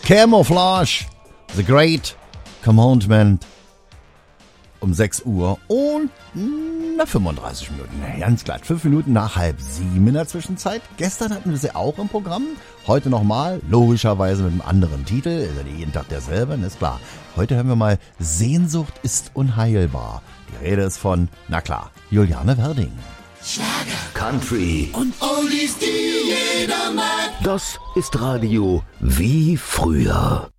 Camouflage, The Great Commandment um 6 Uhr und 35 Minuten. Ganz glatt, 5 Minuten nach 6:30 in der Zwischenzeit. Gestern hatten wir sie auch im Programm. Heute nochmal, logischerweise mit einem anderen Titel. Ist ja jeden Tag derselbe, ist klar. Heute hören wir mal Sehnsucht ist unheilbar. Die Rede ist von, na klar, Juliane Werding. Schlager, Country und Oldies, die jeder mag. Das ist Radio wie früher.